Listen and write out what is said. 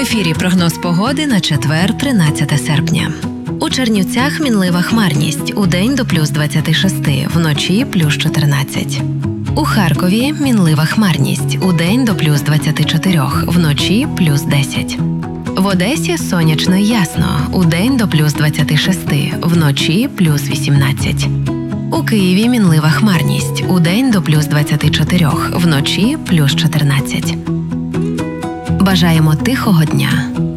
ефірі прогноз погоди на четвер, 13 серпня. У Чернівцях мінлива хмарність, удень до плюс 26, вночі плюс 14. У Харкові мінлива хмарність, удень до плюс 24, вночі плюс 10. В Одесі сонячно і ясно, удень до плюс 26, вночі плюс 18. У Києві мінлива хмарність, удень до плюс 24, вночі плюс 14. Бажаємо тихого дня.